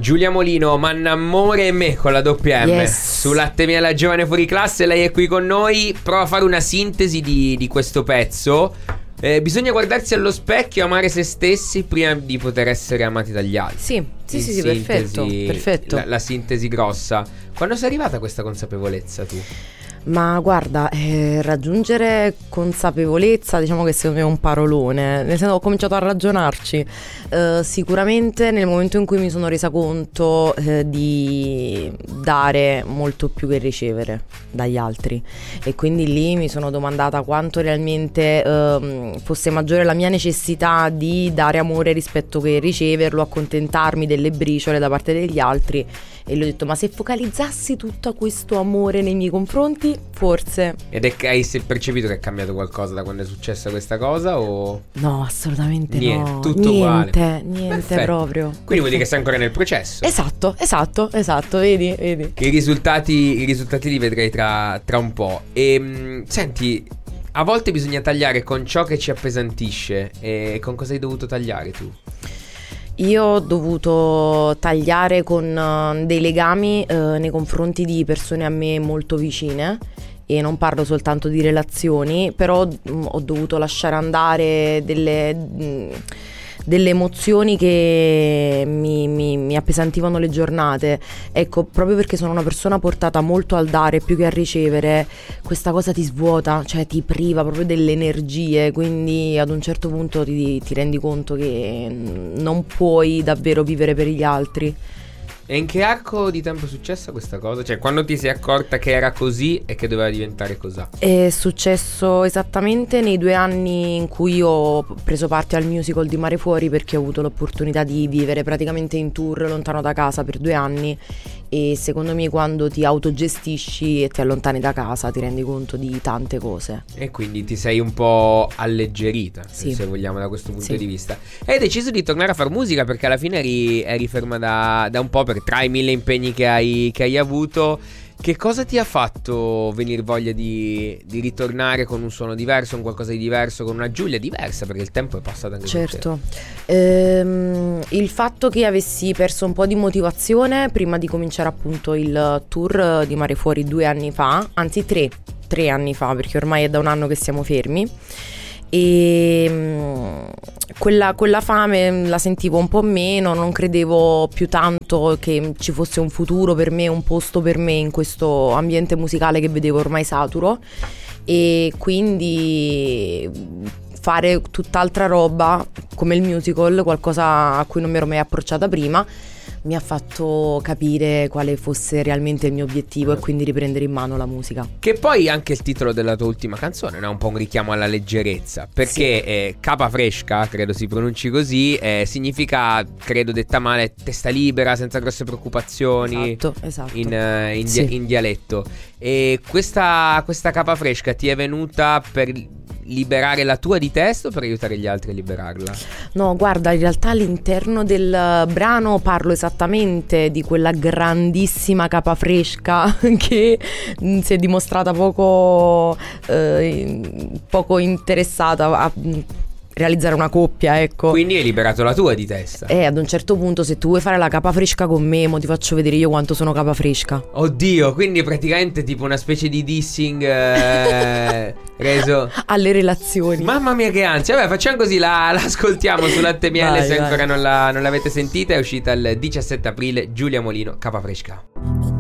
Giulia Molino, Mannamore e me con la doppia M. Yes. Su Latte Miele Giovane Fuori Classe, lei è qui con noi. Prova a fare una sintesi di questo pezzo. Bisogna guardarsi allo specchio, amare se stessi prima di poter essere amati dagli altri. Sì, perfetto. La sintesi grossa. Quando sei arrivata a questa consapevolezza tu? Ma guarda, raggiungere consapevolezza, diciamo che secondo me è un parolone. Nel senso, ho cominciato a ragionarci sicuramente nel momento in cui mi sono resa conto di dare molto più che ricevere dagli altri, e quindi lì mi sono domandata quanto realmente fosse maggiore la mia necessità di dare amore rispetto che riceverlo, accontentarmi delle briciole da parte degli altri. E gli ho detto, ma se focalizzassi tutto questo amore nei miei confronti, forse. Ed hai percepito che è cambiato qualcosa da quando è successa questa cosa o? No, assolutamente niente, no. Tutto uguale. Niente Perfetto. Proprio. Quindi vuol dire che sei ancora nel processo. Esatto, vedi. Che i risultati li vedrei tra un po'. Senti, a volte bisogna tagliare con ciò che ci appesantisce. E con cosa hai dovuto tagliare tu? Io ho dovuto tagliare con dei legami nei confronti di persone a me molto vicine, e non parlo soltanto di relazioni, però ho dovuto lasciare andare delle emozioni che mi appesantivano le giornate. Ecco, proprio perché sono una persona portata molto al dare più che a ricevere, questa cosa ti svuota, cioè ti priva proprio delle energie, quindi ad un certo punto ti rendi conto che non puoi davvero vivere per gli altri. E in che arco di tempo è successa questa cosa? Cioè, quando ti sei accorta che era così e che doveva diventare così? È successo esattamente nei 2 anni in cui ho preso parte al musical di Mare Fuori, perché ho avuto l'opportunità di vivere praticamente in tour lontano da casa per 2 anni. E secondo me quando ti autogestisci e ti allontani da casa ti rendi conto di tante cose. E quindi ti sei un po' alleggerita, sì, se vogliamo, da questo punto sì. di vista. E hai deciso di tornare a fare musica perché alla fine eri ferma da un po', perché tra i 1000 impegni che hai avuto. Che cosa ti ha fatto venire voglia di ritornare con un suono diverso, con qualcosa di diverso, con una Giulia diversa, perché il tempo è passato anche certo. Il fatto che avessi perso un po' di motivazione prima di cominciare appunto il tour di Mare Fuori 2 anni fa, anzi 3 anni fa, perché ormai è da 1 anno che siamo fermi. E quella fame la sentivo un po' meno, non credevo più tanto che ci fosse un futuro per me, un posto per me in questo ambiente musicale che vedevo ormai saturo, e quindi fare tutt'altra roba come il musical, qualcosa a cui non mi ero mai approcciata prima, mi ha fatto capire quale fosse realmente il mio obiettivo, e quindi riprendere in mano la musica. Che poi anche il titolo della tua ultima canzone è un po' un richiamo alla leggerezza, perché sì. Capa fresca, credo si pronunci così, significa, credo detta male, testa libera, senza grosse preoccupazioni. Esatto. In dialetto. E questa capa fresca ti è venuta per liberare la tua di testa o per aiutare gli altri a liberarla? No, guarda, in realtà all'interno del brano parlo esattamente di quella grandissima capa fresca che si è dimostrata poco interessata a realizzare una coppia, ecco. Quindi hai liberato la tua di testa. Ad un certo punto, se tu vuoi fare la capa fresca con me, mo ti faccio vedere io quanto sono capa fresca. Oddio, quindi praticamente tipo una specie di dissing reso alle relazioni. Mamma mia che ansia. Vabbè, facciamo così, la ascoltiamo su Latte Miele. Vai, se ancora non l'avete sentita. È uscita il 17 aprile Giulia Molino, capa fresca.